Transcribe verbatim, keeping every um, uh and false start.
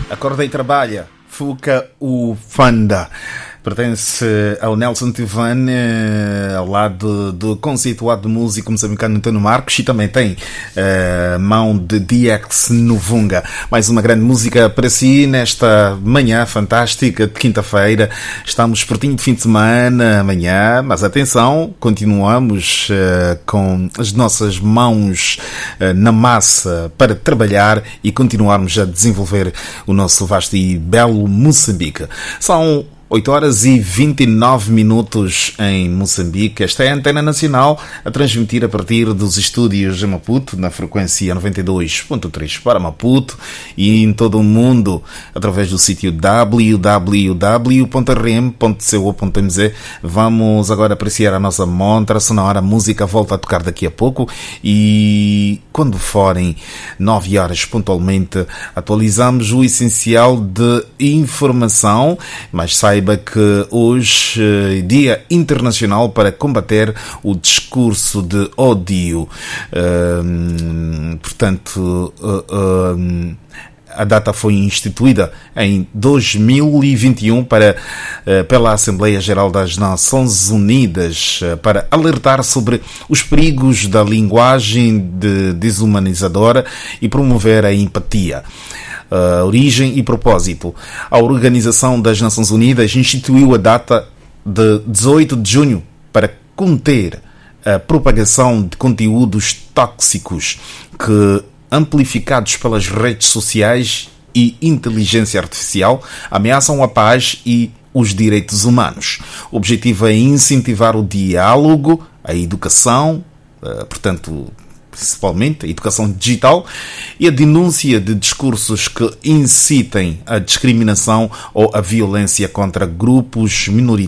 Acorda e trabalha. Fuca o Fanda. Pertence ao Nelson Tivane, ao lado do conceituado músico moçambicano António Marcos, e também tem uh, mão de D X Novunga. Mais uma grande música para si nesta manhã fantástica de quinta-feira. Estamos pertinho de fim de semana, amanhã, mas atenção, continuamos uh, com as nossas mãos uh, na massa para trabalhar e continuarmos a desenvolver o nosso vasto e belo Moçambique. São oito horas e vinte e nove minutos em Moçambique. Esta é a Antena Nacional a transmitir a partir dos estúdios de Maputo, na frequência noventa e dois ponto três para Maputo e em todo o mundo através do sítio w w w ponto r m ponto co ponto m z. Vamos agora apreciar a nossa montra sonora. A música volta a tocar daqui a pouco e quando forem nove horas pontualmente atualizamos o essencial de informação, mas saiba que hoje é Dia Internacional para combater o discurso de ódio. Uh, portanto, uh, uh, a data foi instituída em dois mil e vinte e um para, uh, pela Assembleia Geral das Nações Unidas uh, para alertar sobre os perigos da linguagem de desumanizadora e promover a empatia. Uh, origem e propósito. A Organização das Nações Unidas instituiu a data de dezoito de junho para conter a propagação de conteúdos tóxicos que, amplificados pelas redes sociais e inteligência artificial, ameaçam a paz e os direitos humanos. O objetivo é incentivar o diálogo, a educação, uh, portanto, principalmente a educação digital, e a denúncia de discursos que incitem a discriminação ou a violência contra grupos minoritários